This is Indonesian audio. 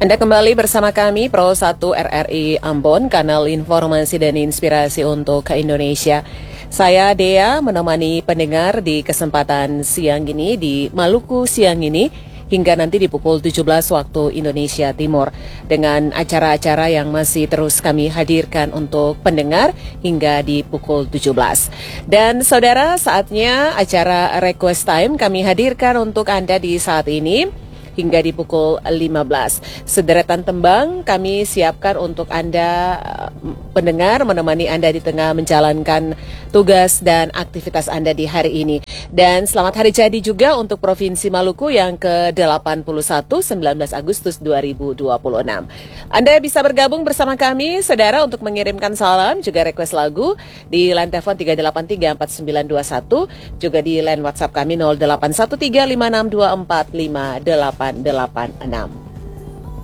Anda kembali bersama kami Pro 1 RRI Ambon, kanal informasi dan inspirasi untuk ke Indonesia. Saya Dea menemani pendengar di kesempatan siang ini di Maluku siang ini hingga nanti di pukul 17 waktu Indonesia Timur dengan acara-acara yang masih terus kami hadirkan untuk pendengar hingga di pukul 17. Dan saudara, saatnya acara Request Time kami hadirkan untuk Anda di saat ini hingga di pukul 15. Sederetan tembang kami siapkan untuk Anda pendengar, menemani Anda di tengah menjalankan tugas dan aktivitas Anda di hari ini. Dan selamat hari jadi juga untuk Provinsi Maluku yang ke-81 19 Agustus 2026. Anda bisa bergabung bersama kami, saudara, untuk mengirimkan salam juga request lagu di line telepon 3834921, juga di line WhatsApp kami 081356245886.